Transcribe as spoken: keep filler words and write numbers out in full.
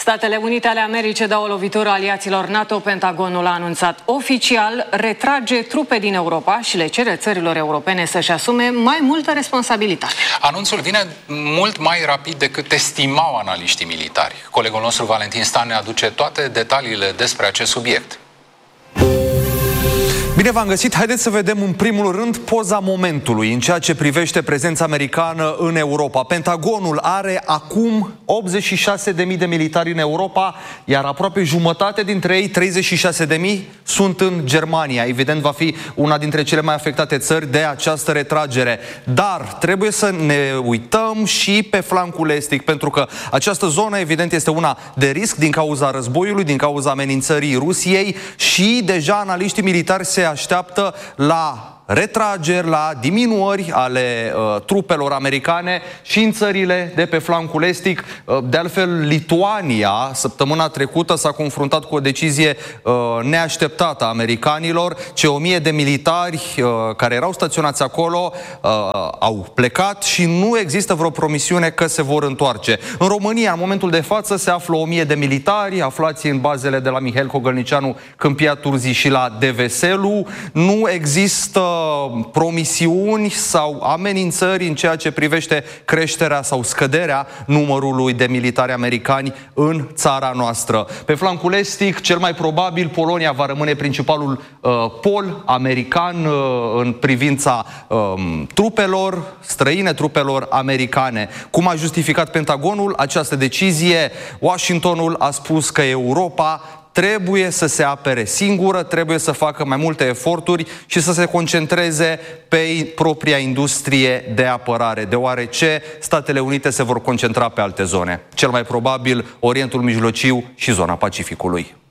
Statele Unite ale Americii dau o lovitură aliaților NATO. Pentagonul a anunțat oficial retrage trupe din Europa și le cere țărilor europene să-și asume mai multă responsabilitate. Anunțul vine mult mai rapid decât estimau analiștii militari. Colegul nostru Valentin Stan ne aduce toate detaliile despre acest subiect. Bine v-am găsit! Haideți să vedem în primul rând poza momentului în ceea ce privește prezența americană în Europa. Pentagonul are acum optzeci și șase de mii de militari în Europa, iar aproape jumătate dintre ei, treizeci și șase de mii, sunt în Germania. Evident, va fi una dintre cele mai afectate țări de această retragere. Dar trebuie să ne uităm și pe flancul estic, pentru că această zonă, evident, este una de risc din cauza războiului, din cauza amenințării Rusiei și deja analiștii militari se așteaptă la retrageri, la diminuări ale uh, trupelor americane și în țările de pe flancul estic. Uh, de altfel, Lituania, săptămâna trecută, s-a confruntat cu o decizie uh, neașteptată a americanilor. Cei o mie de militari uh, care erau staționați acolo uh, au plecat și nu există vreo promisiune că se vor întoarce. În România, în momentul de față, se află o mie de militari aflați în bazele de la Mihail Cogălnicianu, Câmpia Turzii și la Deveselu. Nu există promisiuni sau amenințări în ceea ce privește creșterea sau scăderea numărului de militari americani în țara noastră. Pe flancul estic, cel mai probabil, Polonia va rămâne principalul uh, pol american uh, în privința uh, trupelor străine, trupelor americane. Cum a justificat Pentagonul această decizie? Washingtonul a spus că Europa trebuie să se apere singură, trebuie să facă mai multe eforturi și să se concentreze pe propria industrie de apărare, deoarece Statele Unite se vor concentra pe alte zone. Cel mai probabil Orientul Mijlociu și zona Pacificului.